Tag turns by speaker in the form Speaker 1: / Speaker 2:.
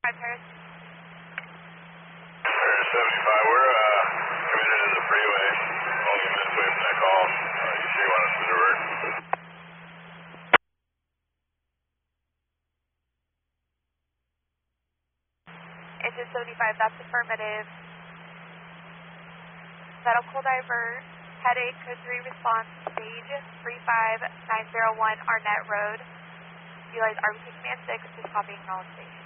Speaker 1: Paris.
Speaker 2: Paris 75, we're committed to the freeway. Only a minute away from that call. You sure you want us to divert?
Speaker 1: Engine 75, that's affirmative. Medical divert, headache, code 3 response, stage 35901 Arnett Road. Utilize RBC Command 6 to copy acknowledge station.